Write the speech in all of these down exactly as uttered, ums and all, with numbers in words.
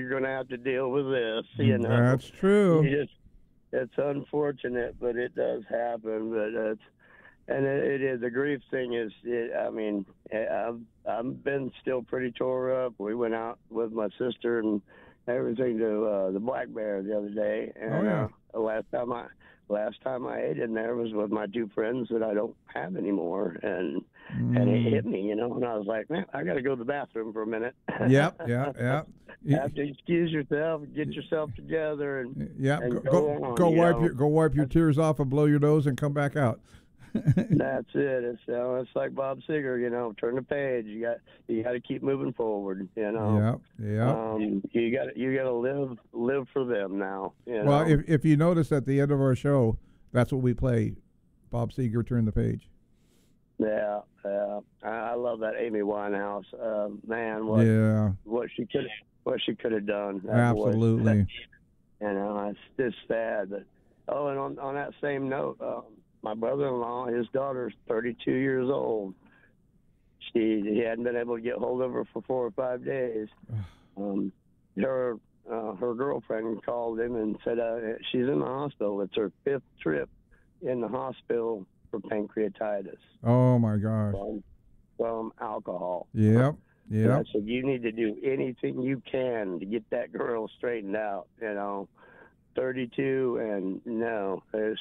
going to have to deal with this. You know, that's true. You just, it's unfortunate, but it does happen. But it's, and it, it is the grief thing is. It, I mean, I've I've been still pretty tore up. We went out with my sister and everything to uh, the Black Bear the other day, and oh, yeah. uh, last time I last time I ate in there was with my two friends that I don't have anymore, and mm. and it hit me, you know, and I was like, man, I got to go to the bathroom for a minute. Yep, yeah, yeah. You have to excuse yourself, get yourself together, and yeah, and go go, go, on, go you wipe know? your go wipe your tears off and blow your nose and come back out. That's it. It's uh, it's like Bob Seger, you know, turn the page. You got you got to keep moving forward. You know. Yeah, yeah. Um, you got you got to live live for them now. You well, know? if if you notice at the end of our show, that's what we play. Bob Seger, turn the page. Yeah, yeah. I, I love that Amy Winehouse. Uh, man, what yeah. what she could what she could have done. That Absolutely. Voice. You know, it's just sad. But, oh, and on on that same note. Um, My brother-in-law, his daughter's thirty-two years old. She he hadn't been able to get hold of her for four or five days. Um, her uh, her girlfriend called him and said uh, she's in the hospital. It's her fifth trip in the hospital for pancreatitis. Oh my gosh! From, from alcohol. Yep. Yep. I said you need to do anything you can to get that girl straightened out. You know, thirty-two and no, there's.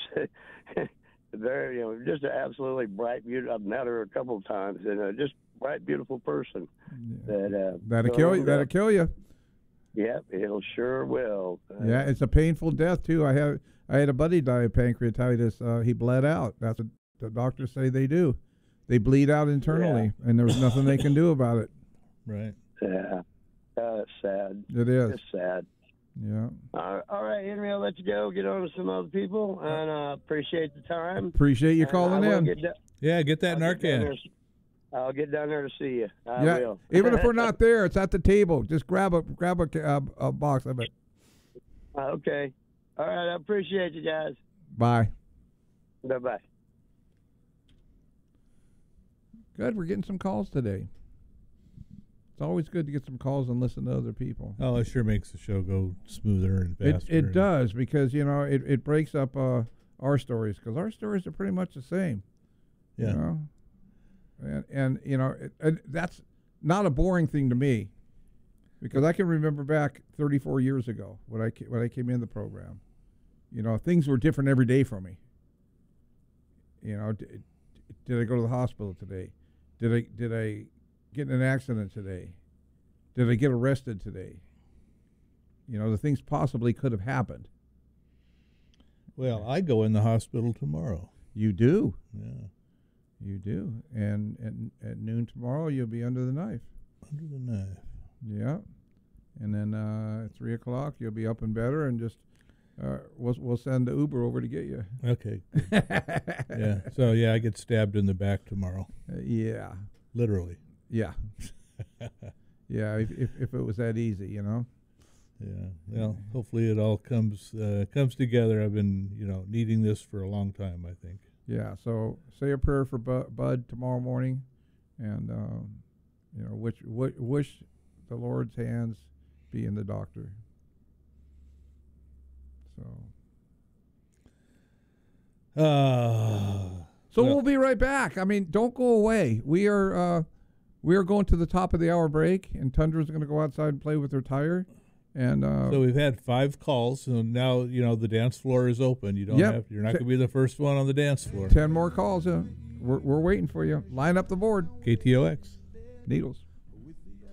Very, you know, just an absolutely bright, beautiful. I've met her a couple of times, and uh, just bright, beautiful person. Yeah. That uh, that'll kill you. That'll kill you. Yep, it'll sure will. Uh, yeah, it's a painful death too. I had I had a buddy die of pancreatitis. Uh, he bled out. That's what the doctors say they do. They bleed out internally, yeah. and there's nothing they can do about it. Right. Yeah, that's sad. It is. It's sad. Yeah. All, all right, Henry, I'll let you go. Get on to some other people, and uh, appreciate the time. Appreciate you and calling in. Get da- yeah, get that I'll Narcan. Get I'll get down there to see you. I yeah, will. even if we're not there, it's at the table. Just grab a grab a, a, a box of it. Okay. All right, I appreciate you guys. Bye. Bye-bye. Good, we're getting some calls today. It's always good to get some calls and listen to other people. Oh, it sure makes the show go smoother and faster. It, it does, because, you know, it, it breaks up uh, our stories, because our stories are pretty much the same. Yeah. You know? And, and, you know, it, and that's not a boring thing to me, because I can remember back thirty-four years ago when I, when I came in the program. You know, things were different every day for me. You know, did, did I go to the hospital today? Did I, did I get in an accident today? Did I get arrested today? You know, the things possibly could have happened. Well, I go in the hospital tomorrow. You do. Yeah. You do. And, and at noon tomorrow, you'll be under the knife. Under the knife. Yeah. And then uh, at three o'clock, you'll be up and better, and just uh, we'll, we'll send the Uber over to get you. Okay. Yeah. So, yeah, I get stabbed in the back tomorrow. Uh, yeah. Literally. Yeah. Yeah, if, if if it was that easy, you know. Yeah. Well, hopefully it all comes uh, comes together. I've been, you know, needing this for a long time, I think. Yeah. So say a prayer for Bud, Bud tomorrow morning, and um, you know, wish w- wish the Lord's hands be in the doctor. So. Uh, so well, we'll be right back. I mean, don't go away. We are. Uh, We are going to the top of the hour break, and Tundra's going to go outside and play with her tire. And uh, so we've had five calls, so now you know the dance floor is open. You don't yep. have you're not going to be the first one on the dance floor. Ten more calls. Uh, we're we're waiting for you. Line up the board. K T O X Needles.